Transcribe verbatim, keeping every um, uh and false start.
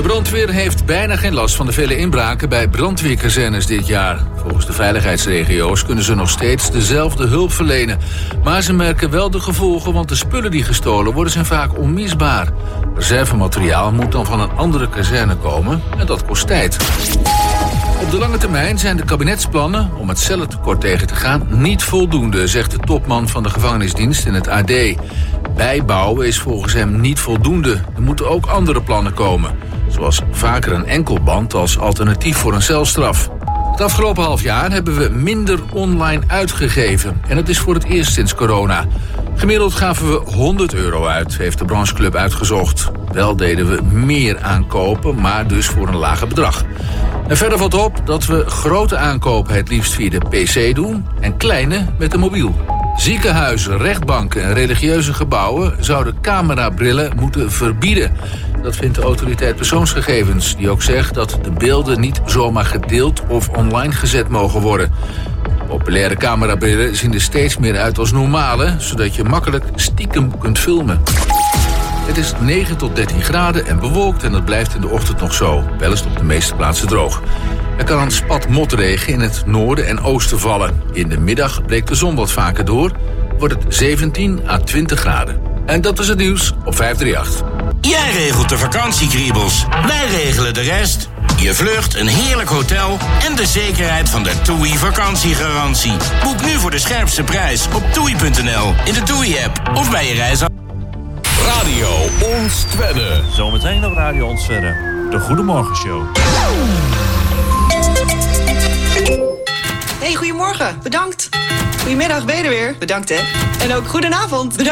brandweer heeft bijna geen last van de vele inbraken bij brandweerkazernes dit jaar. Volgens de veiligheidsregio's kunnen ze nog steeds dezelfde hulp verlenen. Maar ze merken wel de gevolgen, want de spullen die gestolen worden zijn vaak onmisbaar. Reservemateriaal moet dan van een andere kazerne komen en dat kost tijd. Op de lange termijn zijn de kabinetsplannen om het cellentekort tegen te gaan niet voldoende, zegt de topman van de gevangenisdienst in het A D. Bijbouwen is volgens hem niet voldoende. Er moeten ook andere plannen komen, zoals vaker een enkelband als alternatief voor een celstraf. Het afgelopen half jaar hebben we minder online uitgegeven. En dat is voor het eerst sinds corona. Gemiddeld gaven we honderd euro uit, heeft de brancheclub uitgezocht. Wel deden we meer aankopen, maar dus voor een lager bedrag. En verder valt op dat we grote aankopen het liefst via de P C doen en kleine met de mobiel. Ziekenhuizen, rechtbanken en religieuze gebouwen zouden camerabrillen moeten verbieden. Dat vindt de autoriteit persoonsgegevens, die ook zegt dat de beelden niet zomaar gedeeld of online gezet mogen worden. Populaire camerabrillen zien er steeds meer uit als normale, zodat je makkelijk stiekem kunt filmen. Het is negen tot dertien graden en bewolkt en dat blijft in de ochtend nog zo. Wel is het op de meeste plaatsen droog. Er kan een spat motregen in het noorden en oosten vallen. In de middag breekt de zon wat vaker door. Wordt het zeventien à twintig graden. En dat is het nieuws op vijf drie acht. Jij regelt de vakantiekriebels. Wij regelen de rest. Je vlucht, een heerlijk hotel en de zekerheid van de TUI vakantiegarantie. Boek nu voor de scherpste prijs op toei punt n l, in de TUI-app of bij je reis. Radio Ons Twente. Zometeen op Radio Ons Twente. De Goedemorgenshow. Hey, goedemorgen. Bedankt. Goedemiddag, ben je er weer? Bedankt, hè. En ook goedenavond. Bedankt.